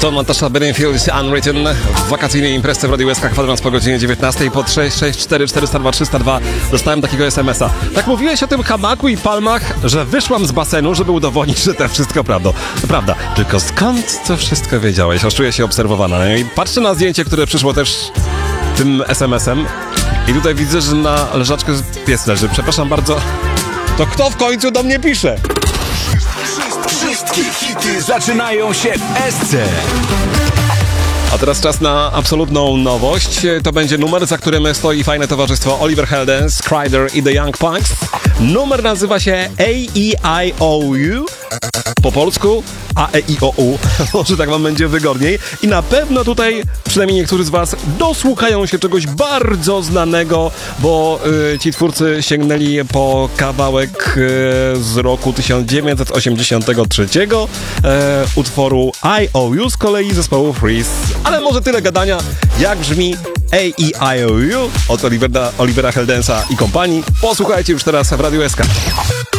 To Natasha Bedingfield, Unwritten w wakacyjnej imprezie w Radiu SK, kwadrans po godzinie 19 pod 664 402 302 dostałem takiego SMS-a. Tak mówiłeś o tym hamaku i palmach, że wyszłam z basenu, żeby udowodnić, że to wszystko prawda. To prawda, tylko skąd to wszystko wiedziałeś? Aż czuję się obserwowana. No i patrzę na zdjęcie, które przyszło też tym SMS-em i tutaj widzę, że na leżaczkę pies leży. Przepraszam bardzo, to kto w końcu do mnie pisze? Wszystkie hity zaczynają się w SC. A teraz czas na absolutną nowość. To będzie numer, za którym stoi fajne towarzystwo Oliver Heldens, Kryder i The Young Punks. Numer nazywa się A-E-I-O-U. Po polsku A-E-I-O-U. Może tak wam będzie wygodniej. I na pewno tutaj, przynajmniej niektórzy z was, dosłuchają się czegoś bardzo znanego, bo ci twórcy sięgnęli po kawałek z roku 1983 utworu I-O-U z kolei zespołu Freeze. Ale może tyle gadania, jak brzmi A-E-I-O-U od Olivera Heldensa i kompanii. Posłuchajcie już teraz w Radiu SK.